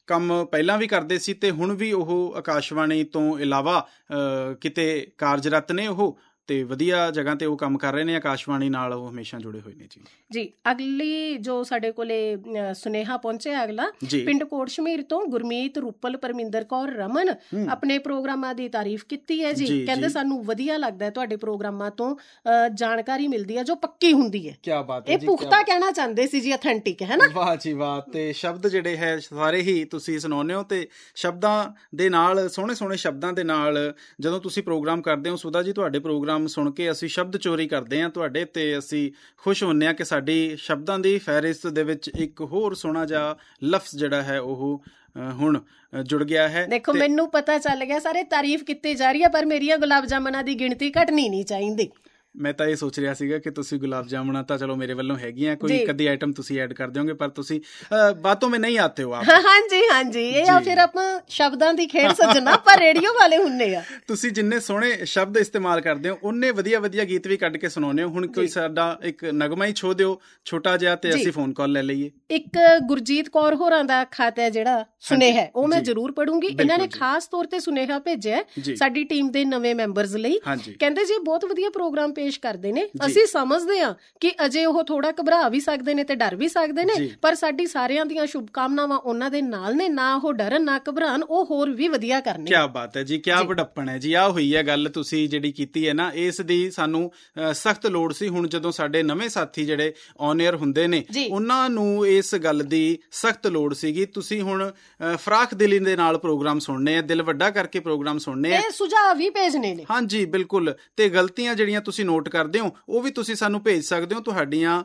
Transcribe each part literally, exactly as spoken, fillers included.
ਕੰਮ ਪਹਿਲਾਂ ਵੀ ਕਰਦੇ ਸੀ ਅਤੇ ਹੁਣ ਵੀ ਉਹ ਆਕਾਸ਼ਵਾਣੀ ਤੋਂ ਇਲਾਵਾ ਕਿਤੇ ਕਾਰਜਰਤ ਨੇ ਉਹ, ਤੇ ਵਧੀਆ ਜਗ੍ਹਾ ਤੇ ਉਹ ਕੰਮ ਕਰ ਰਹੇ ਨੇ। ਆਕਾਸ਼ਵਾਣੀ ਨਾਲ ਉਹ ਹਮੇਸ਼ਾ ਜੁੜੇ ਹੋਏ ਨੇ ਜੀ। ਜੀ ਅਗਲੀ ਜੋ ਸਾਡੇ ਕੋਲੇ ਸੁਨੇਹਾ ਪਹੁੰਚਿਆ ਅਗਲਾ ਪਿੰਡ ਕੋਟਸ਼ਮੀਰ ਤੋਂ ਗੁਰਮੀਤ, ਰੂਪਲ, ਪਰਮਿੰਦਰ ਕੌਰ, ਰਮਨ ਆਪਣੇ ਪ੍ਰੋਗਰਾਮਾਂ ਦੀ ਤਾਰੀਫ ਕੀਤੀ ਹੈ ਜੀ। ਕਹਿੰਦੇ ਸਾਨੂੰ ਵਧੀਆ ਲੱਗਦਾ ਤੁਹਾਡੇ ਪ੍ਰੋਗਰਾਮਾਂ ਤੋਂ ਜਾਣਕਾਰੀ ਮਿਲਦੀ ਹੈ ਜੋ ਪੱਕੀ ਹੁੰਦੀ ਹੈ। ਕਿਆ ਬਾਤ ਹੈ, ਇਹ ਪੁਖਤਾ ਕਹਿਣਾ ਚਾਹੁੰਦੇ ਸੀ ਜੀ, ਅਥੈਂਟਿਕ ਹੈ ਨਾ। ਵਾਹ ਜੀ ਵਾਹ। ਤੇ ਸ਼ਬਦ ਜਿਹੜੇ ਹੈ ਸਾਰੇ ਹੀ ਤੁਸੀਂ ਸੁਣਾਉਂਦੇ ਹੋ, ਤੇ ਸ਼ਬਦਾਂ ਦੇ ਨਾਲ, ਸੋਹਣੇ ਸੋਹਣੇ ਸ਼ਬਦਾਂ ਦੇ ਨਾਲ ਜਦੋਂ ਤੁਸੀਂ ਪ੍ਰੋਗਰਾਮ ਕਰਦੇ ਹੋ ਸੁਧਾ ਜੀ, ਤੁਹਾਡੇ ਪ੍ਰੋਗਰਾਮ ਸੁਣ ਕੇ ਅਸੀਂ ਸ਼ਬਦ ਚੋਰੀ ਕਰਦੇ ਹਾਂ ਤੁਹਾਡੇ, ਤੇ ਅਸੀਂ ਖੁਸ਼ ਹੁੰਦੇ ਹਾਂ ਕਿ ਸਾਡੀ ਸ਼ਬਦਾਂ ਦੀ ਫਹਿਰਿਸਤ ਦੇ ਵਿੱਚ ਇੱਕ ਹੋਰ ਸੋਹਣਾ ਜਿਹਾ ਲਫ਼ਜ਼ ਜਿਹੜਾ ਹੈ ਉਹ ਹੁਣ ਜੁੜ ਗਿਆ ਹੈ। ਦੇਖੋ ਮੈਨੂੰ ਪਤਾ ਚੱਲ ਗਿਆ, ਸਾਰੇ ਤਾਰੀਫ ਕੀਤੀ ਜਾ ਰਹੀ ਹੈ, ਪਰ ਮੇਰੀਆਂ ਗੁਲਾਬ ਜਾਮਨਾਂ ਦੀ ਗਿਣਤੀ ਘਟਣੀ ਨਹੀਂ ਚਾਹੀਦੀ। ਮੈਂ ਤਾਂ ਇਹ ਸੋਚ ਰਿਹਾ ਸੀਗਾ ਕਿ ਤੁਸੀਂ ਗੁਲਾਬ ਜਾਮਣਾ ਤਾਂ ਚਲੋ ਮੇਰੇ ਵੱਲੋਂ ਹੈਗੀਆਂ, ਕੋਈ ਇੱਕ ਅੱਧੀ ਆਈਟਮ ਤੁਸੀਂ ਐਡ ਕਰ ਦਿਓਗੇ, ਪਰ ਤੁਸੀਂ ਬਾਤੋਂ ਮੈਂ ਨਹੀਂ ਆਤੇ ਹੋ ਆਪ। ਹਾਂਜੀ ਹਾਂਜੀ, ਇਹ ਆ ਫਿਰ ਆਪਾਂ ਸ਼ਬਦਾਂ ਦੀ ਖੇਡ ਸੱਜਣਾ, ਆਪਾਂ ਰੇਡੀਓ ਵਾਲੇ ਹੁੰਨੇ ਆ। ਤੁਸੀਂ ਜਿੰਨੇ ਸੋਹਣੇ ਸ਼ਬਦ ਇਸਤੇਮਾਲ ਕਰਦੇ ਹੋ ਉਨੇ ਵਧੀਆ ਵਧੀਆ ਗੀਤ ਵੀ ਕੱਢ ਕੇ ਸੁਣਾਉਂਦੇ ਹੋ। ਹੁਣ ਕੋਈ ਸਾਡਾ ਇੱਕ ਨਗਮਾ ਹੀ ਛੋ ਦਿਓ ਛੋਟਾ ਜਿਹਾ, ਤੇ ਅਸੀਂ ਫੋਨ ਕਾਲ ਲੈ ਲਈਏ। ਇੱਕ ਗੁਰਜੀਤ ਕੌਰ ਹੋਰਾਂ ਦਾ ਖਾਤਾ ਜਿਹੜਾ ਸੁਨੇਹਾ ਉਹ ਮੈਂ ਜ਼ਰੂਰ ਪੜੂੰਗੀ। ਇਹਨਾਂ ਨੇ ਖਾਸ ਤੌਰ ਤੇ ਸੁਨੇਹਾ ਭੇਜਿਆ ਸਾਡੀ ਟੀਮ ਦੇ ਨਵੇਂ ਮੈਂਬਰਸ ਲਈ। ਕਹਿੰਦੇ ਜੀ ਬਹੁਤ ਵਧੀਆ ਪ੍ਰੋਗਰਾਮ ਪੇਸ਼ ਕਰਦੇ ਨੇ, ਅਸੀਂ ਸਮਝਦੇ ਹਾਂ ਕਿ ਅਜੇ ਉਹ ਥੋੜਾ ਘਬਰਾ ਵੀ ਸਕਦੇ ਨੇ ਤੇ ਡਰ ਵੀ ਸਕਦੇ ਨੇ, ਪਰ ਸਾਡੀ ਸਾਰਿਆਂ ਦੀਆਂ ਸ਼ੁਭਕਾਮਨਾਵਾਂ ਉਹਨਾਂ ਦੇ ਨਾਲ ਨੇ। ਨਾ ਉਹ ਡਰਨ ਨਾ ਘਬਰਾਣ, ਉਹ ਹੋਰ ਵੀ ਵਧੀਆ ਕਰਨੇ। ਕਿਆ ਬਾਤ ਹੈ ਜੀ, ਕਿਆ ਵਡੱਪਣ ਹੈ ਜੀ। ਆਹ ਹੋਈ ਹੈ ਗੱਲ ਤੁਸੀਂ ਜਿਹੜੀ ਕੀਤੀ ਹੈ ਨਾ, ਇਸ ਦੀ ਸਾਨੂੰ ਸਖਤ ਲੋੜ ਸੀ। ਹੁਣ ਜਦੋਂ ਸਾਡੇ ਨਵੇਂ ਸਾਥੀ ਜਿਹੜੇ ਔਨ ਏਅਰ ਹੁੰਦੇ ਨੇ ਉਹਨਾਂ ਨੂੰ ਇਸ ਗੱਲ ਦੀ ਸਖਤ ਲੋੜ ਸੀਗੀ। ਤੁਸੀਂ ਹੁਣ ਫਰਾਖ ਦਿਲੀ ਦੇ ਨਾਲ ਪ੍ਰੋਗਰਾਮ ਸੁਣਨੇ ਆ, ਦਿਲ ਵੱਡਾ ਕਰਕੇ ਪ੍ਰੋਗਰਾਮ ਸੁਣਨੇ ਆ, ਸੁਝਾਅ ਵੀ ਭੇਜਣੇ ਨੇ। ਹਾਂਜੀ ਬਿਲਕੁਲ। ਤੇ ਗਲਤੀਆਂ ਜਿਹੜੀਆਂ ਤੁਸੀਂ ਨੋਟ ਕਰਦੇ ਹੋ ਉਹ ਵੀ ਤੁਸੀਂ ਸਾਨੂੰ ਭੇਜ ਸਕਦੇ ਹੋ। ਤੁਹਾਡੀਆਂ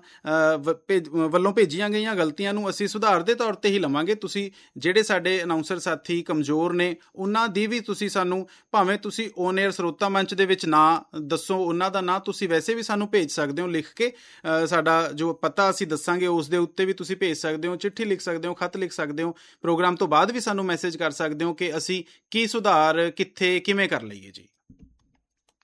ਵੱਲੋਂ ਭੇਜੀਆਂ ਗਈਆਂ ਗਲਤੀਆਂ ਨੂੰ ਅਸੀਂ ਸੁਧਾਰ ਦੇ ਤੌਰ ਤੇ ਹੀ ਲਵਾਂਗੇ। ਤੁਸੀਂ ਜਿਹੜੇ ਸਾਡੇ ਅਨਾਊਂਸਰ ਸਾਥੀ ਕਮਜ਼ੋਰ ਨੇ ਉਹਨਾਂ ਦੀ ਵੀ ਤੁਸੀਂ ਸਾਨੂੰ, ਭਾਵੇਂ ਤੁਸੀਂ ਔਨ ਏਅਰ ਸਰੋਤਾ ਮੰਚ ਦੇ ਵਿੱਚ ਨਾ ਦੱਸੋ ਉਹਨਾਂ ਦਾ ਨਾਂ, ਤੁਸੀਂ ਵੈਸੇ ਵੀ ਸਾਨੂੰ ਭੇਜ ਸਕਦੇ ਹੋ ਲਿਖ ਕੇ। ਸਾਡਾ ਜੋ ਪਤਾ ਅਸੀਂ ਦੱਸਾਂਗੇ ਉਸ ਦੇ ਉੱਤੇ ਵੀ ਤੁਸੀਂ ਭੇਜ ਸਕਦੇ ਹੋ, ਚਿੱਠੀ ਲਿਖ ਸਕਦੇ ਹੋ, ਖੱਤ ਲਿਖ ਸਕਦੇ ਹੋ। ਪ੍ਰੋਗਰਾਮ ਤੋਂ ਬਾਅਦ ਵੀ ਸਾਨੂੰ ਮੈਸੇਜ ਕਰ ਸਕਦੇ ਹੋ ਕਿ ਅਸੀਂ ਕੀ ਸੁਧਾਰ ਕਿੱਥੇ ਕਿਵੇਂ ਕਰ ਲਈਏ ਜੀ।